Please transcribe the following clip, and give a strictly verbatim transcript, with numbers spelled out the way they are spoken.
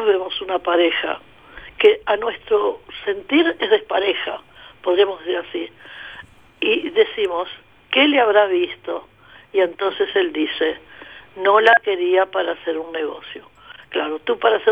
vemos una pareja que a nuestro sentir es despareja, podríamos decir así, y decimos, ¿qué le habrá visto? Y entonces él dice, no la quería para hacer un negocio. Claro, tú para hacer